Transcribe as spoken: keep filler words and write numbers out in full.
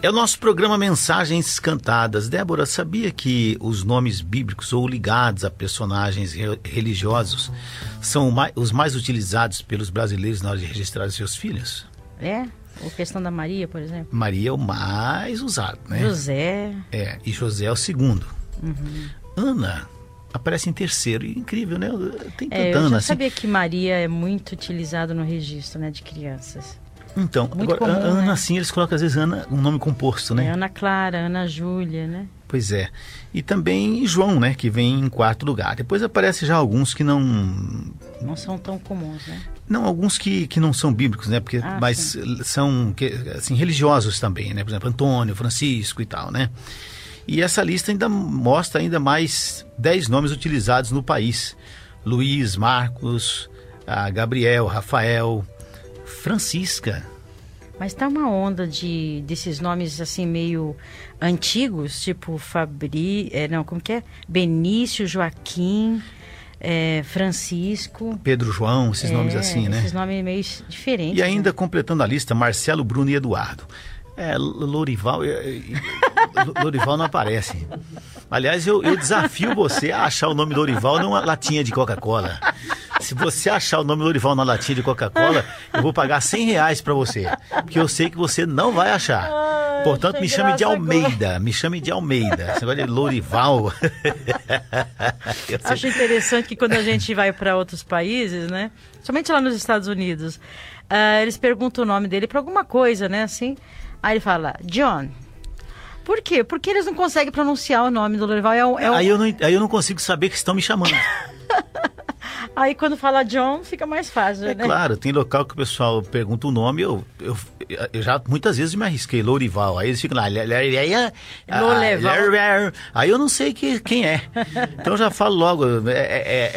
É o nosso programa Mensagens Cantadas. Débora, sabia que os nomes bíblicos ou ligados a personagens re- religiosos são mai- os mais utilizados pelos brasileiros na hora de registrar seus filhos? É? Ou questão da Maria, por exemplo? Maria é o mais usado, né? José. É, e José é o segundo. Uhum. Ana aparece em terceiro. E incrível, né? Tem tanta É, eu Ana já assim. sabia que Maria é muito utilizado no registro, né, de crianças. Então, Muito agora, comum, Ana, né? assim, eles colocam às vezes Ana, um nome composto, né? É Ana Clara, Ana Júlia, né? Pois é. E também João, né? Que vem em quarto lugar. Depois aparece já alguns que não... Não são tão comuns, né? Não, alguns que, que não são bíblicos, né? Porque, Ah, mas sim. são que, assim, religiosos também, né? Por exemplo, Antônio, Francisco e tal, né? E essa lista ainda mostra ainda mais dez nomes utilizados no país. Luiz, Marcos, ah, Gabriel, Rafael, Francisca. Mas tá uma onda de desses nomes assim meio antigos, tipo Fabri, é, não, como que é? Benício, Joaquim, é, Francisco. Pedro João, esses É, nomes assim, né? Esses nomes meio diferentes. E ainda né? completando a lista, Marcelo, Bruno e Eduardo. É, Lorival, é, é, Lorival não aparece. Aliás, eu, eu desafio você a achar o nome Lorival numa latinha de Coca-Cola. Se você achar o nome Lorival na latinha de Coca-Cola, eu vou pagar cem reais pra você. Porque eu sei que você não vai achar. Ah, Portanto, achei me chame de graça Almeida. Me chame de Almeida. Esse negócio de Lorival. Eu sei- Acho interessante que quando a gente vai para outros países, né? Somente lá nos Estados Unidos, ah, eles perguntam o nome dele para alguma coisa, né? Assim, aí ele fala, John. Por quê? Porque eles não conseguem pronunciar o nome do Lorival. É um, é um... Aí, eu não, aí eu não consigo saber que estão me chamando. Aí quando fala John, fica mais fácil, É né? claro, tem local que o pessoal pergunta o nome, eu, eu, eu já muitas vezes me arrisquei, Lorival, aí eles ficam lá, Loleval. aí eu não sei que, quem é, então eu já falo logo, é, é,